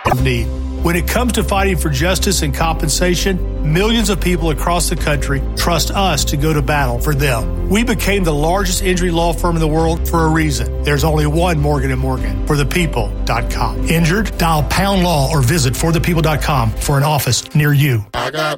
need. When it comes to fighting for justice and compensation, millions of people across the country trust us to go to battle for them. We became the largest injury law firm in the world for a reason. There's only one Morgan & Morgan, forthepeople.com. Injured? Dial #law or visit forthepeople.com for an office near you. I got